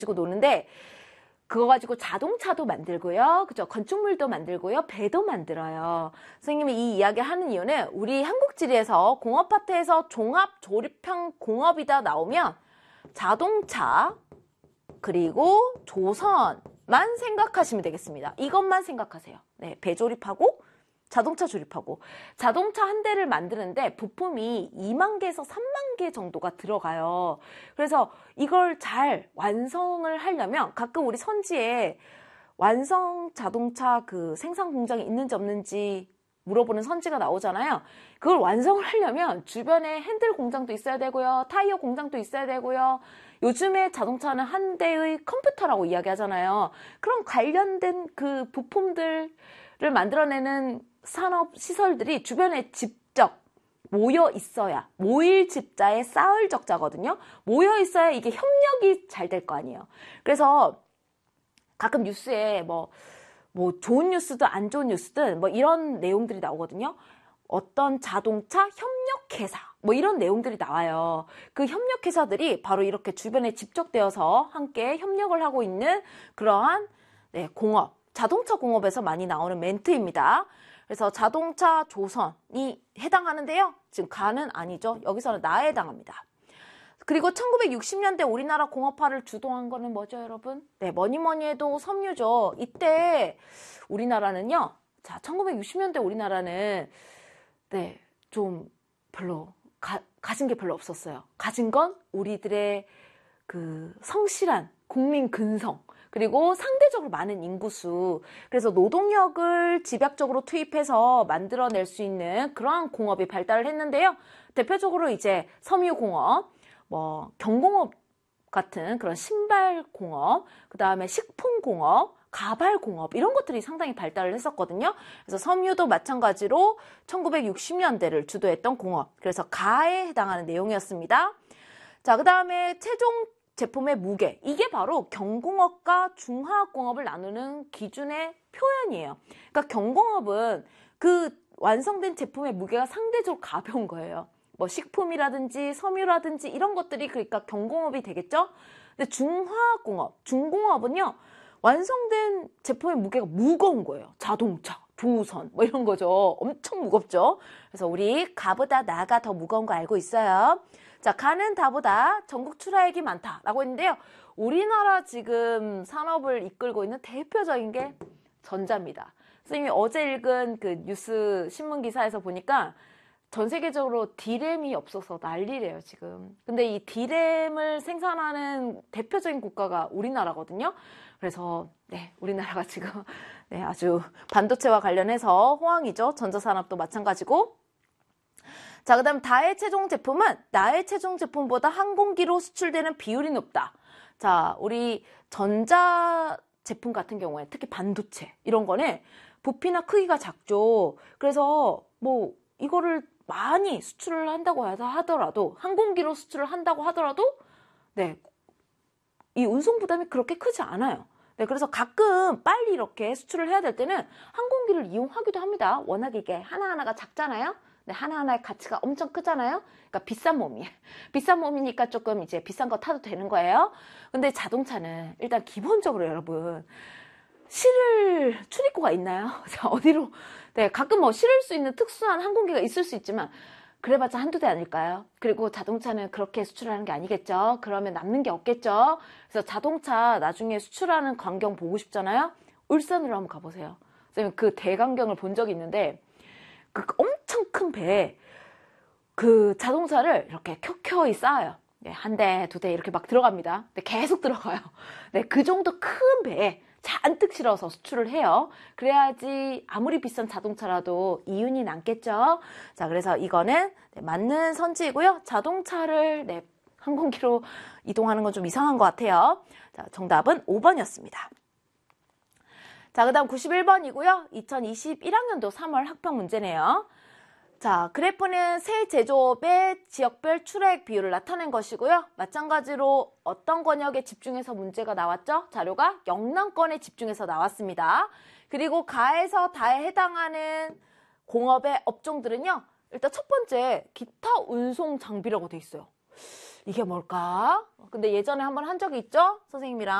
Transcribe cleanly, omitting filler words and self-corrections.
가지고 노는데 그거 가지고 자동차도 만들고요. 그죠? 건축물도 만들고요. 배도 만들어요. 선생님이 이 이야기 하는 이유는 우리 한국지리에서 공업파트에서 종합조립형 공업이다 나오면 자동차 그리고 조선만 생각하시면 되겠습니다. 이것만 생각하세요. 네, 배 조립하고 자동차 조립하고 자동차 한 대를 만드는데 부품이 2만 개에서 3만 개 정도가 들어가요. 그래서 이걸 잘 완성을 하려면 가끔 우리 선지에 완성 자동차 그 생산 공장이 있는지 없는지 물어보는 선지가 나오잖아요. 그걸 완성을 하려면 주변에 핸들 공장도 있어야 되고요. 타이어 공장도 있어야 되고요. 요즘에 자동차는 한 대의 컴퓨터라고 이야기하잖아요. 그런 관련된 그 부품들을 만들어내는 산업 시설들이 주변에 직접 모여 있어야, 모일 집자에 쌓을 적자거든요. 모여 있어야 이게 협력이 잘 될 거 아니에요. 그래서 가끔 뉴스에 뭐 좋은 뉴스든 안 좋은 뉴스든 뭐 이런 내용들이 나오거든요. 어떤 자동차 협력회사 뭐 이런 내용들이 나와요. 그 협력회사들이 바로 이렇게 주변에 집적되어서 함께 협력을 하고 있는 그러한 공업, 자동차 공업에서 많이 나오는 멘트입니다. 그래서 자동차 조선이 해당하는데요. 지금 가는 아니죠. 여기서는 나에 해당합니다. 그리고 1960년대 우리나라 공업화를 주도한 거는 뭐죠, 여러분? 네, 뭐니 해도 섬유죠. 이때 우리나라는요. 자, 1960년대 우리나라는 좀 별로 가진 게 별로 없었어요. 가진 건 우리들의 그 성실한 국민 근성 그리고 상대적으로 많은 인구수 그래서 노동력을 집약적으로 투입해서 만들어낼 수 있는 그러한 공업이 발달을 했는데요. 대표적으로 이제 섬유공업, 뭐 경공업 같은 그런 신발공업, 그 다음에 식품공업, 가발공업 이런 것들이 상당히 발달을 했었거든요. 그래서 섬유도 마찬가지로 1960년대를 주도했던 공업, 그래서 가에 해당하는 내용이었습니다. 자, 그 다음에 최종 제품의 무게, 이게 바로 경공업과 중화학공업을 나누는 기준의 표현이에요. 그러니까 경공업은 그 완성된 제품의 무게가 상대적으로 가벼운 거예요. 뭐 식품이라든지 섬유라든지 이런 것들이 그러니까 경공업이 되겠죠. 근데 중화학공업, 중공업은요 완성된 제품의 무게가 무거운 거예요. 자동차, 조선 뭐 이런 거죠. 엄청 무겁죠. 그래서 우리 가보다 나가 더 무거운 거 알고 있어요. 자, 가는 다보다 전국 출하액이 많다라고 했는데요. 우리나라 지금 산업을 이끌고 있는 대표적인 게 전자입니다. 선생님이 어제 읽은 그 뉴스 신문 기사에서 보니까 전 세계적으로 D램이 없어서 난리래요, 지금. 근데 이 D램을 생산하는 대표적인 국가가 우리나라거든요. 그래서 우리나라가 지금 아주 반도체와 관련해서 호황이죠. 전자산업도 마찬가지고. 자, 그 다음 다의 최종 제품은 나의 최종 제품보다 항공기로 수출되는 비율이 높다. 자, 우리 전자 제품 같은 경우에 특히 반도체 이런 거는 부피나 크기가 작죠. 그래서 뭐 이거를 많이 수출을 한다고 하더라도 항공기로 수출을 한다고 하더라도 이 운송 부담이 그렇게 크지 않아요. 그래서 가끔 빨리 이렇게 수출을 해야 될 때는 항공기를 이용하기도 합니다. 워낙 이게 하나하나가 작잖아요. 하나하나의 가치가 엄청 크잖아요. 그러니까 비싼 몸이에요. 비싼 몸이니까 조금 이제 비싼 거 타도 되는 거예요. 근데 자동차는 일단 기본적으로 여러분 실을 출입구가 있나요? 자, 어디로? 가끔 뭐 실을 수 있는 특수한 항공기가 있을 수 있지만 그래봤자 한두 대 아닐까요? 그리고 자동차는 그렇게 수출하는 게 아니겠죠? 그러면 남는 게 없겠죠? 그래서 자동차 나중에 수출하는 광경 보고 싶잖아요? 울산으로 한번 가보세요. 선생님 그 대광경을 본 적이 있는데 그 엄청 큰 배에 그 자동차를 이렇게 켜켜이 쌓아요. 한 대, 두 대 이렇게 막 들어갑니다. 계속 들어가요. 그 정도 큰 배에 잔뜩 실어서 수출을 해요. 그래야지 아무리 비싼 자동차라도 이윤이 남겠죠. 자, 그래서 이거는 맞는 선지이고요. 자동차를 항공기로 이동하는 건 좀 이상한 것 같아요. 자, 정답은 5번이었습니다. 자, 그 다음 91번이고요. 2021학년도 3월 학평 문제네요. 자, 그래프는 새 제조업의 지역별 출하액 비율을 나타낸 것이고요. 마찬가지로 어떤 권역에 집중해서 문제가 나왔죠? 자료가 영남권에 집중해서 나왔습니다. 그리고 가에서 다에 해당하는 공업의 업종들은요. 일단 첫 번째 기타 운송 장비라고 돼 있어요. 이게 뭘까? 근데 예전에 한번 한 적이 있죠? 선생님이랑.